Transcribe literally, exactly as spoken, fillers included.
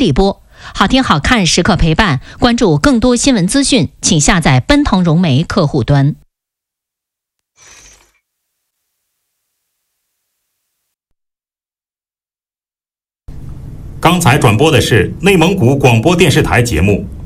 立波。好听好看时刻陪伴，关注更多新闻资讯，请下载奔腾融媒客户端。 刚才转播的是内蒙古广播电视台节目。